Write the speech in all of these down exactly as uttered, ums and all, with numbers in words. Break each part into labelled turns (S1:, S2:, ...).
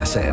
S1: Ser.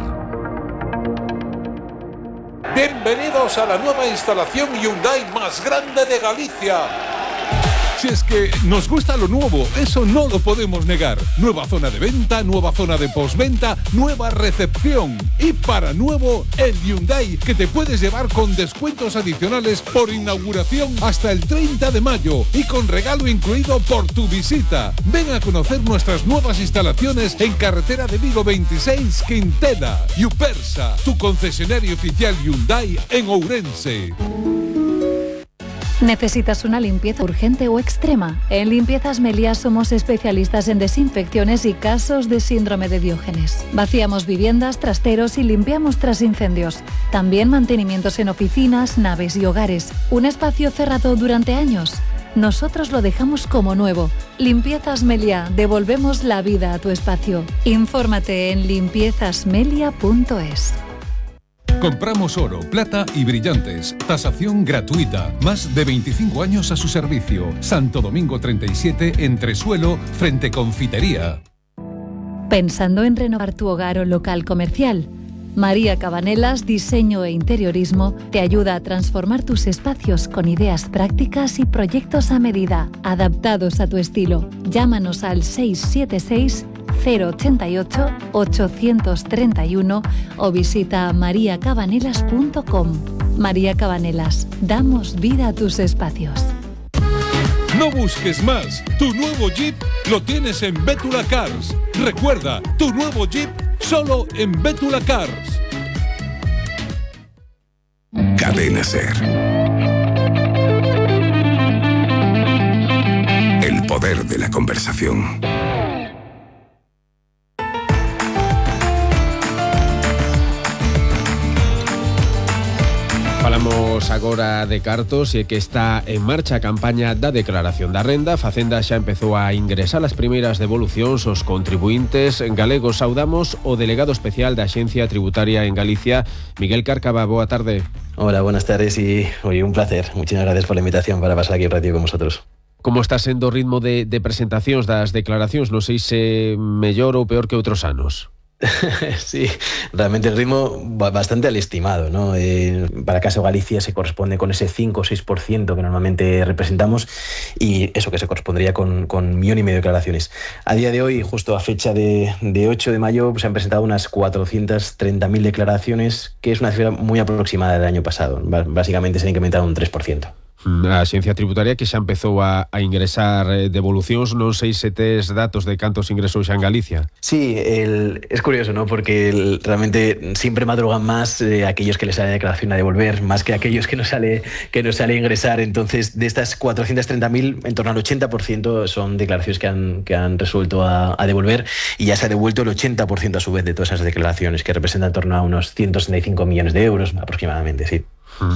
S2: Bienvenidos a la nueva instalación Hyundai más grande de Galicia.
S3: Si es que nos gusta lo nuevo, eso no lo podemos negar. Nueva zona de venta, nueva zona de postventa, nueva recepción. Y para nuevo, el Hyundai que te puedes llevar con descuentos adicionales por inauguración hasta el treinta de mayo y con regalo incluido por tu visita. Ven a conocer nuestras nuevas instalaciones en carretera de Vigo veintiséis, Quintela. Yupersa, tu concesionario oficial Hyundai en Ourense.
S4: ¿Necesitas una limpieza urgente o extrema? En Limpiezas Meliá somos especialistas en desinfecciones y casos de síndrome de Diógenes. Vaciamos viviendas, trasteros y limpiamos tras incendios. También mantenimientos en oficinas, naves y hogares. Un espacio cerrado durante años. Nosotros lo dejamos como nuevo. Limpiezas Meliá, devolvemos la vida a tu espacio. Infórmate en limpiezas melia punto es.
S3: Compramos oro, plata y brillantes. Tasación gratuita. Más de veinticinco años a su servicio. Santo Domingo treinta y siete, Entresuelo, frente Confitería.
S4: ¿Pensando en renovar tu hogar o local comercial? María Cabanelas, Diseño e Interiorismo, te ayuda a transformar tus espacios con ideas prácticas y proyectos a medida, adaptados a tu estilo. Llámanos al seis siete seis, cero ochenta y ocho, ochocientos treinta y uno o visita maria cabanelas punto com. María Cabanelas, damos vida a tus espacios.
S3: No busques más. Tu nuevo Jeep lo tienes en Bétula Cars. Recuerda, tu nuevo Jeep solo en Bétula Cars.
S1: Cadena Ser. El poder de la conversación.
S5: Falamos agora de cartos e que está en marcha a campaña da declaración da renda. Facenda xa empezou a ingresar as primeiras devolucións aos contribuintes galegos. Saudamos o delegado especial da Axencia Tributaria en Galicia, Miguel Cárcava. Boa tarde.
S6: Hola, buenas tardes y oye, un placer. Muchas gracias por la invitación para pasar aquí un ratito con vosotros.
S5: Como está sendo o ritmo de, de presentacións das declaracións? Non sei se mellor ou peor que outros anos.
S6: Sí, realmente el ritmo bastante al estimado, ¿no? Eh, para Caso Galicia se corresponde con ese cinco o seis por ciento que normalmente representamos y eso que se correspondría con, con un millón y medio de declaraciones. A día de hoy, justo a fecha de, de ocho de mayo, se han presentado unas cuatrocientas treinta mil declaraciones, que es una cifra muy aproximada del año pasado. Básicamente se ha incrementado un tres por ciento.
S5: A Axencia Tributaria que xa empezou a, a ingresar eh, devolucións, non sei se tes datos de cantos ingresou xa en Galicia.
S6: Sí, el, es curioso, ¿no? Porque el, realmente siempre madrugan más eh, aquellos que les sale declaración a devolver, más que aquellos que no sale que no sale a ingresar. Entonces, de estas cuatrocientas treinta mil, en torno al ochenta por ciento son declaraciones que han, que han resuelto a, a devolver y ya se ha devuelto el ochenta por ciento a su vez de todas esas declaraciones, que representan en torno a unos ciento sesenta y cinco millones de euros aproximadamente, sí.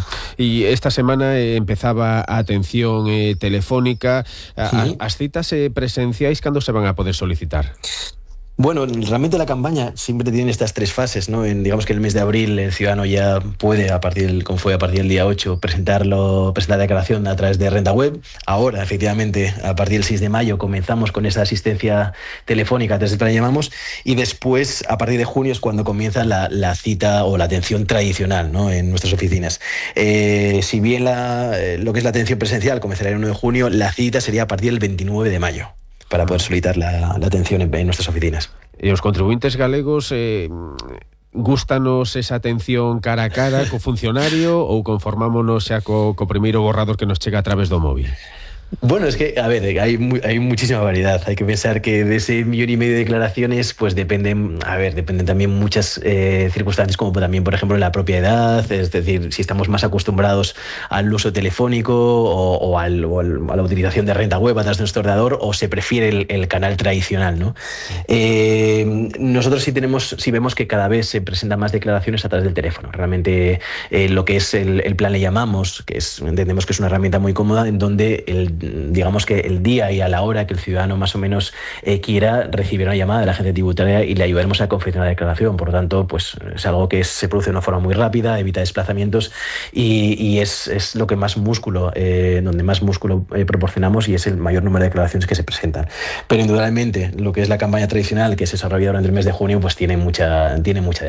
S5: Y esta semana eh, empezaba a atención eh, telefónica.
S6: Sí.
S5: A, as citas eh, presenciais, cando se van a poder solicitar?
S6: Bueno, realmente la campaña siempre tiene estas tres fases, ¿no? En, digamos que en el mes de abril el ciudadano ya puede, a partir del, como fue a partir del día ocho, presentarlo, presentar la declaración a través de Renta Web. Ahora, efectivamente, a partir del seis de mayo comenzamos con esa asistencia telefónica, desde el plan llamamos, y después, a partir de junio, es cuando comienza la, la cita o la atención tradicional, ¿no? En nuestras oficinas. Eh, si bien la, lo que es la atención presencial comenzará el uno de junio, la cita sería a partir del veintinueve de mayo. Para poder solicitar la, la atención en, en nuestras oficinas.
S5: E os contribuintes galegos eh, gústanos esa atención cara a cara co funcionario ou conformámonos xa co, co primeiro borrador que nos chega a través do móvil?
S6: Bueno, es que, a ver, hay, hay muchísima variedad. Hay que pensar que de ese millón y medio de declaraciones, pues dependen, a ver, dependen también muchas eh, circunstancias, como también, por ejemplo, la propia edad, es decir, si estamos más acostumbrados al uso telefónico o, o, al, o al, a la utilización de Renta Web a través de nuestro ordenador, o se prefiere el, el canal tradicional, ¿no? Eh, nosotros sí tenemos, sí vemos que cada vez se presentan más declaraciones a través del teléfono. Realmente eh, lo que es el, el plan Le Llamamos, que es, entendemos que es una herramienta muy cómoda, en donde el digamos que el día y a la hora que el ciudadano más o menos eh, quiera recibir una llamada de la agencia tributaria y le ayudaremos a confeccionar la declaración. Por lo tanto, pues es algo que es, se produce de una forma muy rápida, evita desplazamientos y, y es, es lo que más músculo, eh, donde más músculo eh, proporcionamos y es el mayor número de declaraciones que se presentan. Pero indudablemente lo que es la campaña tradicional que se desarrolla durante el mes de junio pues tiene mucha, tiene mucha